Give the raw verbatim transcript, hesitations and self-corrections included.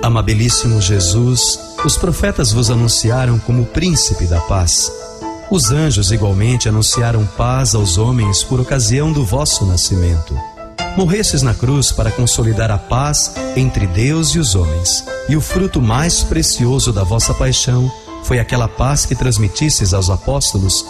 Amabilíssimo Jesus, os profetas vos anunciaram como príncipe da paz. Os anjos igualmente anunciaram paz aos homens por ocasião do vosso nascimento. Morrestes na cruz para consolidar a paz entre Deus e os homens, e o fruto mais precioso da vossa paixão foi aquela paz que transmitisseis aos apóstolos